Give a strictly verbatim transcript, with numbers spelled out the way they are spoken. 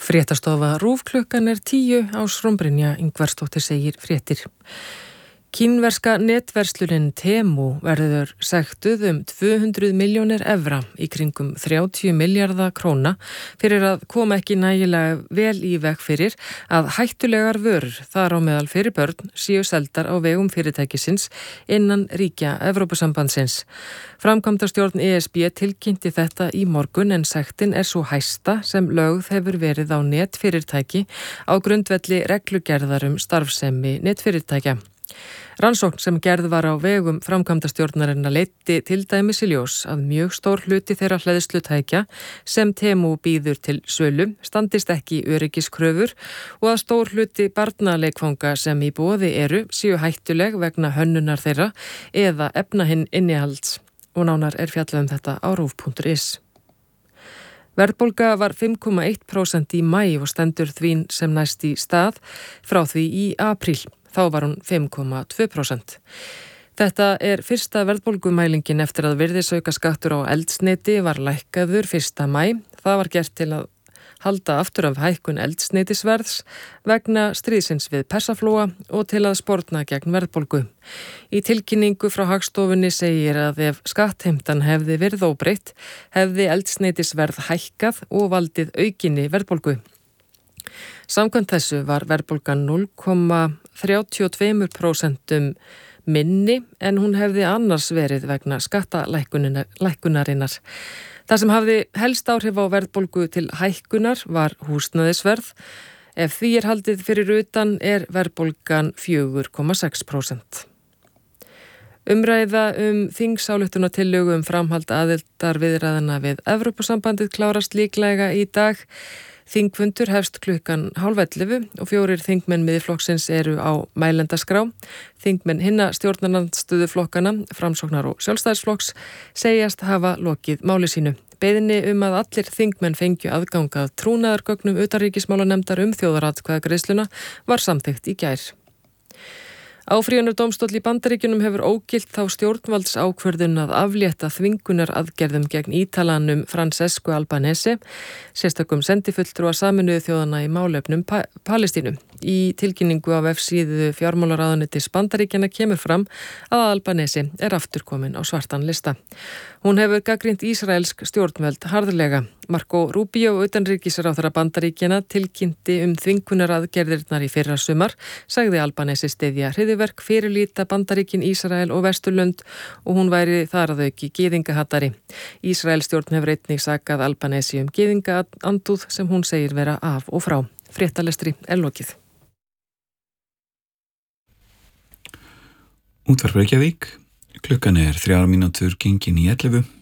Fréttastofa RÚV klukkan er tíu, Ásrún Brynja Ingvarsdóttir segir fréttir. Kínverska netverslunin Temu verður sektuð um tvö hundruð milljónir evra í kringum þrjátíu milljarða króna fyrir að koma ekki nægilega vel í veg fyrir að hættulegar vörur þar á meðal fyrir börn séu seldar á vegum fyrirtækisins innan ríkja Evrópusambandsins. Framkvæmdastjórn E S B tilkynnti þetta í morgun en sektin er svo hæsta sem lögð hefur verið á netfyrirtæki á grundvelli reglugerðar um starfsemi netfyrirtækja. Rannsókn sem gerð var á vegum framkvæmdastjórnarinnar leiddi til dæmis í ljós að mjög stór hluti þeirra hleðslutækja sem Temu býður til sölu standist ekki öryggiskröfur og að stór hluti barnaleikfanga sem í boði eru séu hættuleg vegna hönnunar þeirra eða efnahinn innihalds. Og nánar er fjallað um þetta á rúv punktur is. Verðbólga var fimm komma eitt prósent í maí og stendur því sem næst í stað frá því í apríl. Þá var hún fimm komma tvö prósent. Þetta er fyrsta verðbólgumælingin eftir að virðisaukaskattur á eldsneyti var lækkaður fyrsta maí. Það var gert til að halda aftur af hækkun eldsneytisverðs vegna stríðsins við Persaflóa og til að sporna gegn verðbólgu. Í tilkynningu frá Hagstofunni segir að ef skattheimtan hefði verið óbreytt, hefði eldsneytisverð hækkað og valdið aukinni verðbólgu. Samkvæmt þessu var verðbólgan núll komma þrjátíu og tvö prósent minni en hún hefði annars verið vegna skattalækkunarinnar. Það sem hafði helst áhrif á verðbólgu til hækkunar var húsnæðisverð. Ef því er haldið fyrir utan er verðbólgan fjögur komma sex prósent. Umræða um þingsályktunartillögu um framhald aðildarviðræðna við Evrópusambandið klárast líklega í dag. Þingfundur hefst klukkan hálf ellefu og fjórir þingmenn Miðflokksins eru á mælendaskrá. Þingmenn hinna stjórnarandstöðuflokkana, Framsóknar og Sjálfstæðisflokks, segjast hafa lokið máli sínu. Beiðni um að allir þingmenn fengju aðgangað trúnaðargögnum utanríkismálanefndar um þjóðaratkvæðagreiðsluna var samþykkt í gær. Áfrýjunardómstóll í Bandaríkjunum hefur ógilt þá stjórnvaldsákvörðun að aflétta þvingunaraðgerðum gegn Ítalanum Francesco Albanese, sérstakum sendifulltrúa Sameinuðu þjóðanna í málefnum pa- Palestínu. Í tilkynningu á vefsíðu fjármálaráðuneytis Bandaríkjanna kemur fram að Albanese er aftur komin á svartan lista. Hún hefur gagnrýnt ísraelsk stjórnvöld harðlega. Marco Rubio, utanríkisráðherra Bandaríkjanna, tilkynnti um þvingunaraðgerðirnar í fyrra sumar, sagði Albanese styðja hryðjuverk, fyrirlíta Bandaríkin, Ísrael og Vesturlönd og hún væri þar að auki gyðingahattari. Ísrael stjórn hefur einnig sakað Albanese um gyðingaandúð sem hún segir vera af og frá. Fréttalestri er lokið. Útvarp Reykjavík, klukkan er þrjár mínútur gengin í ellefu.